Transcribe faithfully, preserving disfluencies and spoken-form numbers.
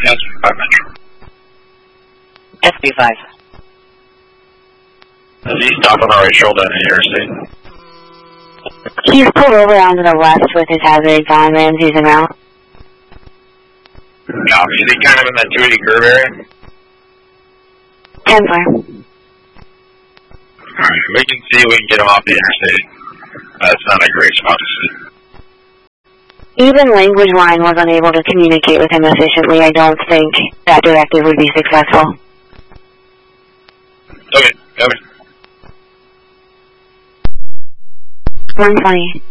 S B five Metro. S B five. Is he stopped on the right shoulder in the interstate? He's pulled over onto the left with his hazards on, Ramsey's en route. No, is he kind of in that two eighty curve area? ten four. Alright, we can see we can get him off the interstate. That's not a great spot to see. Even language line was unable to communicate with him efficiently. I don't think that directive would be successful. Okay, okay. one twenty.